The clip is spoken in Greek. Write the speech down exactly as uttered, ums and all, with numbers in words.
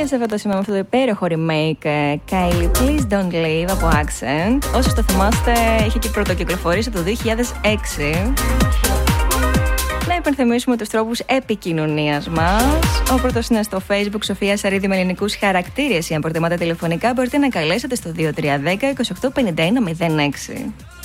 Και σε αυτό το σημείο, με αυτό το υπέροχο remake, Kylie Please Don't Leave από Accent. Όσοι το θυμάστε, είχε και πρωτοκυκλοφορήσει το δύο χιλιάδες έξι. Να υπενθυμίσουμε τους τρόπους επικοινωνίας μας. Ο πρώτος είναι στο Facebook, Σοφία Σαρίδη με ελληνικούς χαρακτήρες. Αν προτιμάτε τηλεφωνικά, μπορείτε να καλέσετε στο δύο τρία ένα μηδέν είκοσι οκτώ πενήντα ένα μηδέν έξι.